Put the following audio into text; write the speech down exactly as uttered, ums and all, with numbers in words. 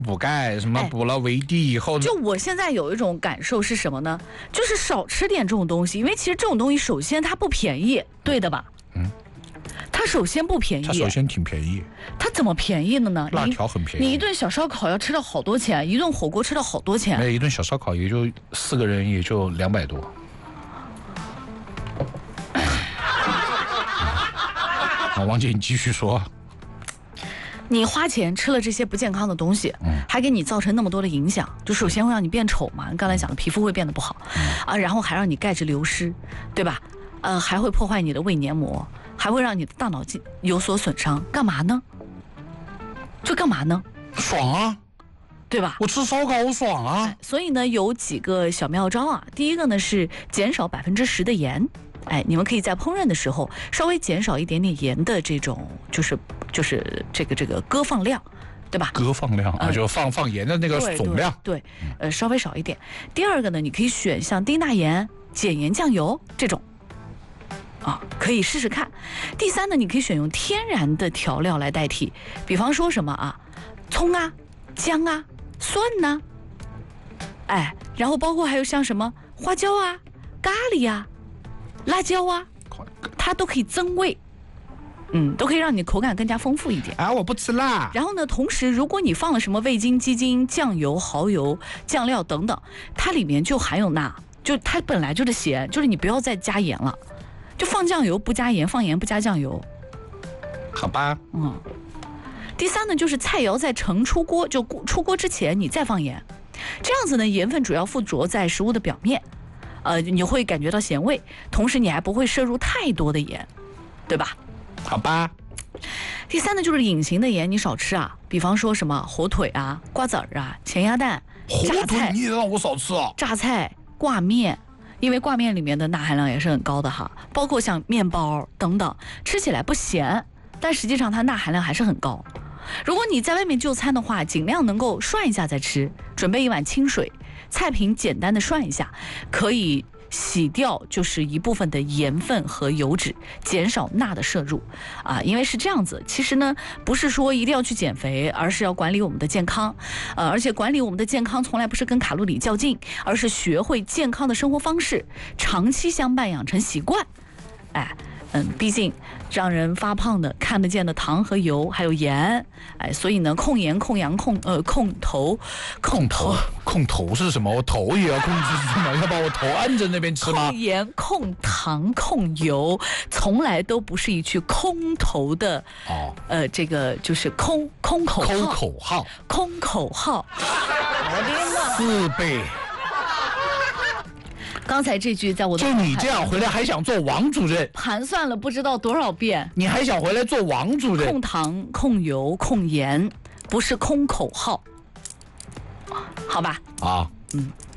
补钙，什么补了维 D 以后， 就我现在有一种感受是什么呢？就是少吃点这种东西，因为其实这种东西首先它不便宜，对的吧？嗯。它首先不便宜， 它首先挺便宜。 它怎么便宜的呢？ 辣条很便宜。 你一顿小烧烤要吃到好多钱，一顿火锅吃到好多钱。 没，一顿小烧烤也就四个人也就两百多。好，王姐你继续说。 你花钱吃了这些不健康的东西，嗯、还给你造成那么多的影响，就首先会让你变丑嘛，刚才讲的皮肤会变得不好，嗯、啊，然后还让你钙质流失，对吧？呃，还会破坏你的胃黏膜，还会让你的大脑有所损伤，干嘛呢？就干嘛呢？ 爽啊， 对吧？ 我吃烧烤我爽啊、 哎。所以呢，有几个小妙招啊。第一个呢是减少百分之十的盐。哎，你们可以在烹饪的时候稍微减少一点点盐的这种，就是就是这个这个搁放量，对吧？ 搁放量啊，呃、就放放盐的那个总量。 对，对呃，稍微少一点。第二个呢，你可以选像低钠盐、减盐酱油这种，啊，可以试试看。第三呢，你可以选用天然的调料来代替，比方说什么啊，葱啊、姜啊、蒜呐、啊，哎，然后包括还有像什么花椒啊、咖喱啊。辣椒啊，它都可以增味，嗯，都可以让你口感更加丰富一点。 啊，我不吃辣。 然后呢，同时如果你放了什么味精、鸡精、酱油、蚝油、酱料等等，它里面就含有钠，就它本来就是咸，就是你不要再加盐了，就放酱油不加盐，放盐不加酱油。 好吧。 嗯。第三呢，就是菜肴在盛出锅，就出锅之前你再放盐，这样子呢，盐分主要附着在食物的表面。呃，你会感觉到咸味，同时你还不会摄入太多的盐，对吧？ 好吧。 第三呢，就是隐形的盐，你少吃啊，比方说什么火腿啊、瓜子儿啊、咸鸭蛋、 火腿，你也让我少吃啊。 榨菜、挂面，因为挂面里面的钠含量也是很高的哈，包括像面包等等，吃起来不咸，但实际上它钠含量还是很高。如果你在外面就餐的话，尽量能够涮一下再吃，准备一碗清水。菜品简单的涮一下，可以洗掉就是一部分的盐分和油脂，减少钠的摄入啊。因为是这样子，其实呢不是说一定要去减肥，而是要管理我们的健康，呃，而且管理我们的健康从来不是跟卡路里较劲，而是学会健康的生活方式，长期相伴，养成习惯。哎。嗯，毕竟让人发胖的看得见的糖和油还有盐，哎，所以呢，控盐、控氧、控呃控头， 控头控头是什么？我头也要控制住吗？要把我头按着那边吃吗？ 控盐、控糖、控油，从来都不是一句空头的哦，呃，这个就是空空口号， 空口号， 空口号。我的妈！ 四倍。 刚才这句在我的就你这样回来还想做王主任， 盘算了不知道多少遍， 你还想回来做王主任？ 控糖、控油、控盐，不是空口号，好吧？ 啊， 嗯。